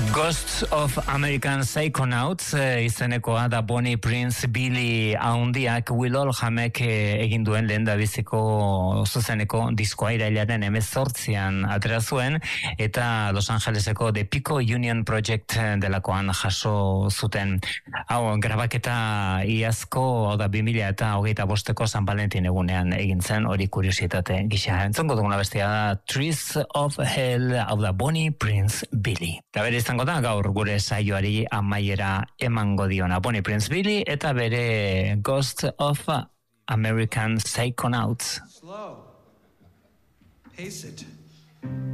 Ghosts of American Psychonauts izenekoa da Bonnie Prince Billy handiak Will Oldhamek egin duen lehendabiziko zuzeneko diskoa irailaren 18an atera zuen eta Los Angeleseko The Pico Union Project delakoan jaso zuten. Hau, grabaketa iazko da 2025ko San Valentin egunean egin zen, hori kuriositate gisa. Entzongo duguna bestia da Trees of Hell, hau da Bonnie Prince Billy. Eta izango da gaur gure saioari amaiera emango diona Bonnie Prince Billy eta bere Ghost of American Psychonauts. Slow. Pace it.